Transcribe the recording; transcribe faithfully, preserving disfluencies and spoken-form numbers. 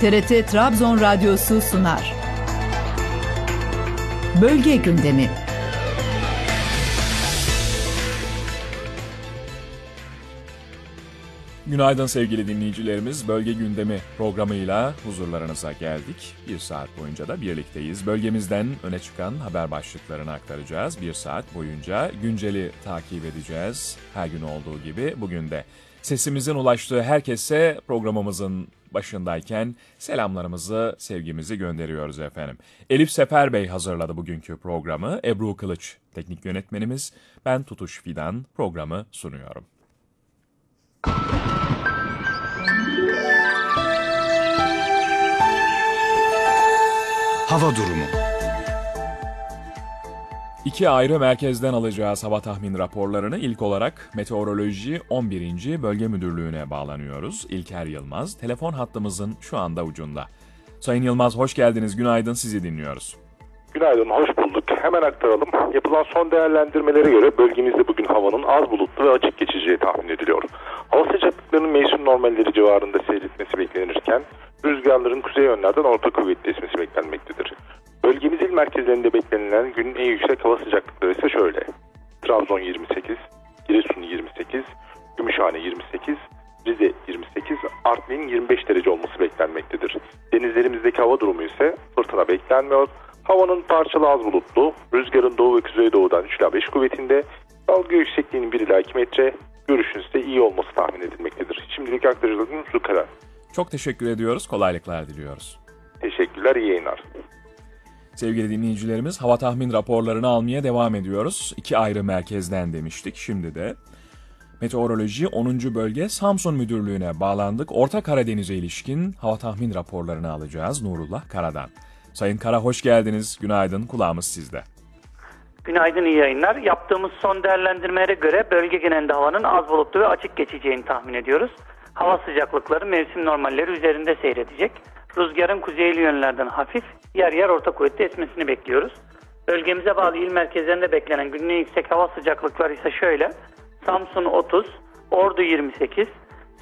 T R T Trabzon Radyosu sunar. Bölge gündemi. Günaydın sevgili dinleyicilerimiz. Bölge gündemi programıyla huzurlarınıza geldik. Bir saat boyunca da birlikteyiz. Bölgemizden öne çıkan haber başlıklarını aktaracağız. Bir saat boyunca günceli takip edeceğiz. Her gün olduğu gibi bugün de sesimizin ulaştığı herkese programımızın başındayken selamlarımızı, sevgimizi gönderiyoruz efendim. Elif Sefer Bey hazırladı bugünkü programı. Ebru Kılıç teknik yönetmenimiz. Ben Tutuş Fidan programı sunuyorum. Hava durumu. İki ayrı merkezden alacağız hava tahmin raporlarını. İlk olarak Meteoroloji on birinci Bölge Müdürlüğü'ne bağlanıyoruz. İlker Yılmaz, telefon hattımızın şu anda ucunda. Sayın Yılmaz hoş geldiniz, günaydın, sizi dinliyoruz. Günaydın, hoş bulduk. Hemen aktaralım. Yapılan son değerlendirmelere göre bölgemizde bugün havanın az bulutlu ve açık geçeceği tahmin ediliyor. Hava sıcaklıklarının mevsim normalleri civarında seyretmesi beklenirken rüzgarların kuzey yönlerden orta kuvvetli esmesi beklenmektedir. Bölgemiz il merkezlerinde beklenilen günün en yüksek hava sıcaklıkları ise şöyle. Trabzon yirmi sekiz, Giresun yirmi sekiz, Gümüşhane yirmi sekiz, Rize yirmi sekiz, Artvin yirmi beş derece olması beklenmektedir. Denizlerimizdeki hava durumu ise fırtına beklenmiyor. Havanın parçalı az bulutlu, rüzgarın doğu ve kuzeydoğudan üç ila beş kuvvetinde, dalga yüksekliğinin bir ila iki metre, görüşün ise iyi olması tahmin edilmektedir. Şimdilik aktaracağımız bu kadar. Çok teşekkür ediyoruz, kolaylıklar diliyoruz. Teşekkürler, iyi yayınlar. Sevgili dinleyicilerimiz, hava tahmin raporlarını almaya devam ediyoruz. İki ayrı merkezden demiştik, şimdi de Meteoroloji onuncu Bölge Samsun Müdürlüğü'ne bağlandık. Orta Karadeniz'e ilişkin hava tahmin raporlarını alacağız Nurullah Kara'dan. Sayın Kara hoş geldiniz, günaydın, kulağımız sizde. Günaydın, iyi yayınlar. Yaptığımız son değerlendirmelere göre bölge genelinde havanın az bulutlu ve açık geçeceğini tahmin ediyoruz. Hava sıcaklıkları mevsim normalleri üzerinde seyredecek. Rüzgarın kuzeyli yönlerden hafif, yer yer orta kuvvetli esmesini bekliyoruz. Bölgemize bağlı il merkezlerinde beklenen günün yüksek hava sıcaklıkları ise şöyle. Samsun otuz, Ordu yirmi sekiz,